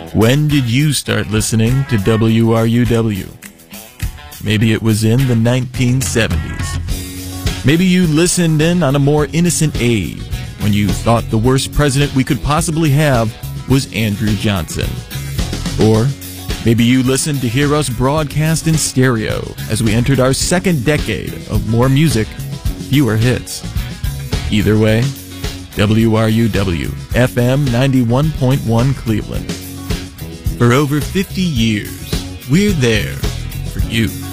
When did you start listening to WRUW? Maybe it was in the 1970s. Maybe you listened in on a more innocent age when you thought the worst president we could possibly have was Andrew Johnson. Or maybe you listened to hear us broadcast in stereo as we entered our second decade of more music, fewer hits. Either way, WRUW, FM 91.1 Cleveland. For over 50 years, we're there for you.